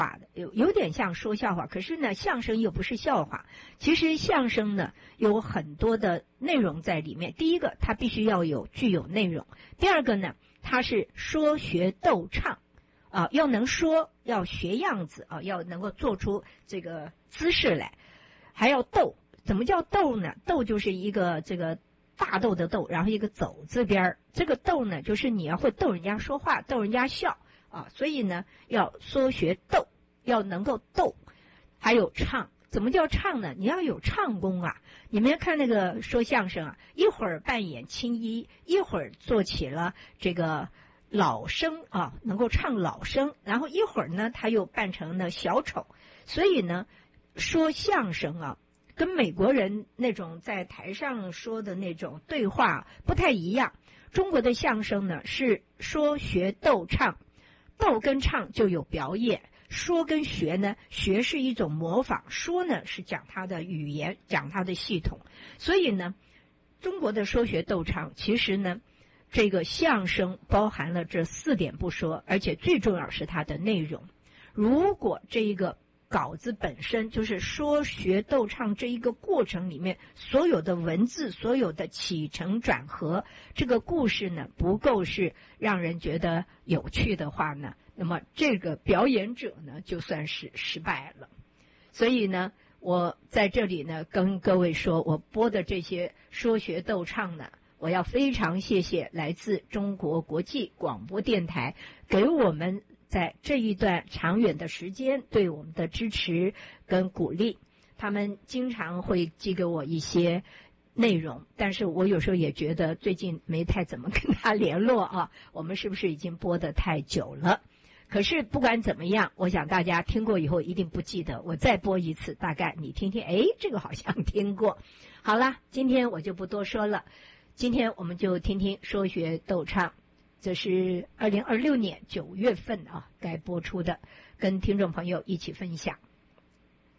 有点像说笑话，可是呢，相声又不是笑话。其实相声呢有很多的内容在里面。第一个，它必须要具有内容；第二个呢，它是说学逗唱啊，要能说，要学样子啊，要能够做出这个姿势来，还要逗。怎么叫逗呢？逗就是一个这个大逗的逗，然后一个走字边，这个逗呢，就是你要会逗人家说话，逗人家笑啊，所以呢，要说学逗。要能够逗，还有唱。怎么叫唱呢？你要有唱功啊！你们看那个说相声啊，一会儿扮演青衣，一会儿做起了这个老生啊，能够唱老生，然后一会儿呢他又扮成了小丑。所以呢，说相声啊，跟美国人那种在台上说的那种对话不太一样。中国的相声呢是说学逗唱，逗跟唱就有表演。说跟学呢，学是一种模仿，说呢是讲他的语言，讲他的系统。所以呢，中国的说学逗唱，其实呢，这个相声包含了这4点不说，而且最重要是它的内容。如果这一个稿子本身就是说学逗唱这一个过程里面所有的文字，所有的起承转合，这个故事呢不够是让人觉得有趣的话呢，那么这个表演者呢就算是失败了。所以呢，我在这里呢跟各位说，我播的这些说学逗唱呢，我要非常谢谢来自中国国际广播电台给我们在这一段长远的时间对我们的支持跟鼓励。他们经常会寄给我一些内容，但是我有时候也觉得最近没太怎么跟他联络啊，我们是不是已经播得太久了？可是不管怎么样，我想大家听过以后一定不记得，我再播一次，大概你听听，这个好像听过。好了，今天我就不多说了，今天我们就听听说学逗唱，这是2026年9月份啊该播出的，跟听众朋友一起分享。